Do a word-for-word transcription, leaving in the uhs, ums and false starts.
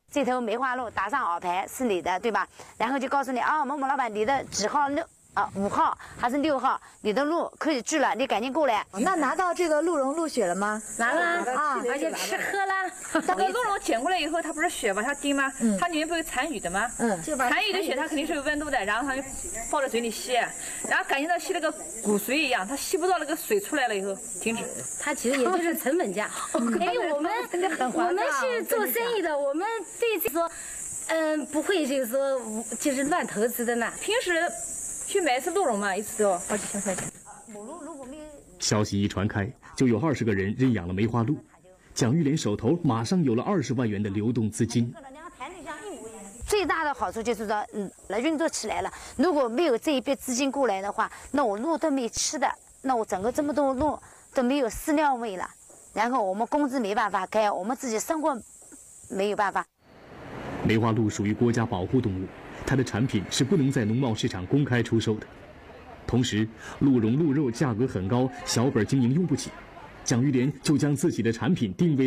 这头梅花鹿打上饵牌是你的，对吧？然后就告诉你啊，某某老板，你的几号六啊五号还是六号，你的鹿可以聚了，你赶紧过来。 那拿到这个鹿茸鹿血了吗？ 拿了啊， 而且吃喝了。 这个鹿茸捡过来以后，它不是血往下滴吗？嗯，它里面不是残余的吗？ 嗯， 残余的血它肯定是有温度的，然后它就抱在嘴里吸，然后感觉到吸那个骨髓一样，它吸不到那个水出来了以后停止。 它其实也就是成本价。因为我们我们是做生意的，我们对这说，嗯，不会就是说就是乱投资的呢。 平时去买一次鹿茸嘛，一次都好几千块钱。 消息一传开，就有二十个人认养了梅花鹿。蒋玉莲手头马上有了二十万元的流动资金。 最大的好处就是说，嗯，那运作起来了。如果没有这一笔资金过来的话，那我鹿都没吃的，那我整个这么多鹿都没有饲料喂了，然后我们工资没办法开，我们自己生活没有办法。 梅花鹿属于国家保护动物，它的产品是不能在农贸市场公开出售的。同时，鹿茸、鹿肉价格很高，小本经营用不起。蒋玉莲就将自己的产品定位